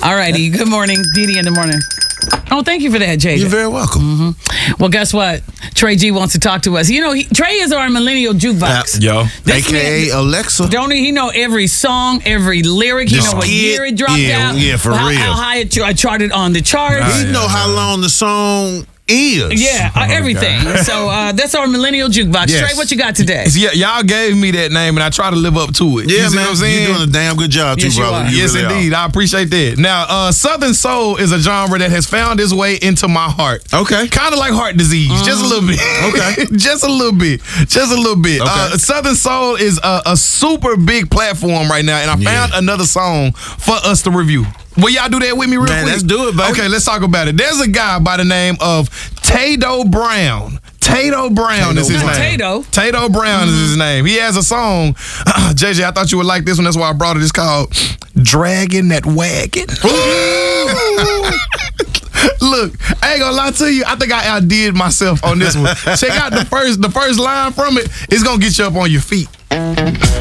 All righty. Good morning, Didi in the morning. Oh, thank you for that, JJ. You're very welcome. Well, guess what? Trey G wants to talk to us. You know, Trey is our millennial jukebox. Yo. AKA Alexa. Don't he know every song, every lyric? He know what year it dropped out. Yeah, for real. How high it charted on the charts. He know how long the song is. Yeah, everything. So that's our millennial jukebox. Yes. Trey, what you got today? Yeah, y'all gave me that name, and I try to live up to it. Yeah, you see man. what I'm saying? You're doing a damn good job, too, Yes, you brother. are. You Yes, really indeed. I appreciate that. Now, Southern Soul is a genre that has found its way into my heart. Okay. Kind of like heart disease, just a little bit. Okay. Just a little bit. Just a little bit. Okay. Southern Soul is a super big platform right now, and I found another song for us to review. Will y'all do that with me real quick? Let's do it, baby. Okay, let's talk about it. There's a guy by the name of Tato Brown. Tato Brown is his name. Tato Brown is his name. He has a song. JJ, I thought you would like this one. That's why I brought it. It's called Dragging That Wagon. Look, I ain't gonna lie to you. I think I outdid myself on this one. Check out the first line from it. It's gonna get you up on your feet.